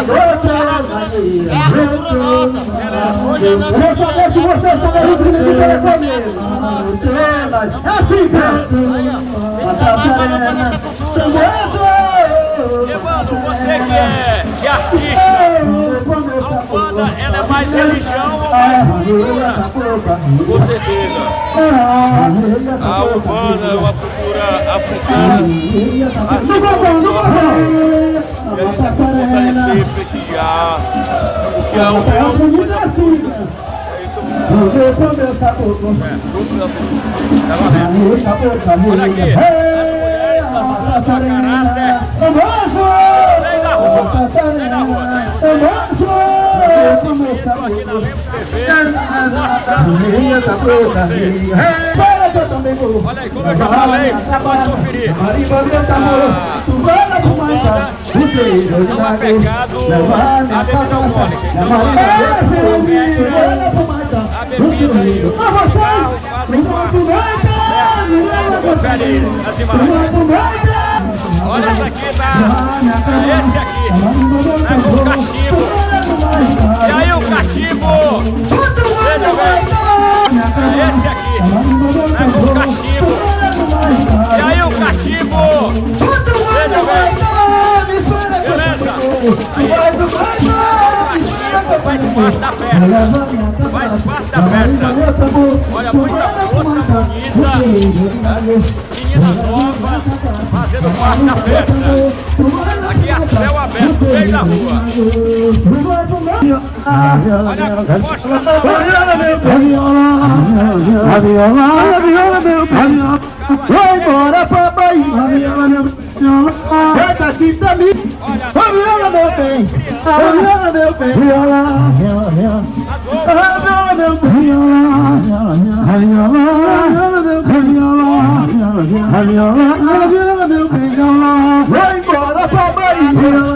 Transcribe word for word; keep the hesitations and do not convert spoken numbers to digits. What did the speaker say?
É a cultura nossa. Hoje é nossa. Eu vou saber se vocês são da Rio de Janeiro. É assim, cara. Aí, ó. Ele trabalha pra nossa cultura. Evandro, você que é, que é artista, a Umbanda, ela é mais religião ou mais cultura? Com certeza. A Umbanda é uma cultura africana, assim como a e a gente tem que fortalecer, prestigiar, porque a Umbanda é uma coisa puxa. É, tudo da cultura. Tá valendo. Olha aqui, as mulheres dançando a caráter. Vem da rua, vem da rua, tá assistindo aqui na Lemos T V, mostrando tudo pra você. Olha aí, como eu já falei, você pode conferir. A Umbanda não é pecado a bebida alcoólica. Então, a festa, a bebida e o cigarro fazem parte. Confere aí as imagens. Olha essa aqui, tá? É esse aqui. Tá com o cachimbo. E aí o cachimbo? Veja bem. É esse aqui. Tá com o cachimbo. E aí o cachimbo? Veja bem. Beleza? Aí. O cachimbo faz parte da festa. Faz parte da festa. Olha, muita moça bonita. Menina nova, fazendo parte da festa. Aqui a céu aberto, no meio da rua. Olha, mostra a viola, a viola, meu pai. Vai embora, papai. A viola, meu pai. Sai daqui pra mim. A viola, meu bem. A viola, meu bem. Viola, viola, viola. A viola, meu bem. Viola, viola, viola. A viola, meu bem. Viola, viola, viola. A viola, a viola, meu bem. Vai embora, papai.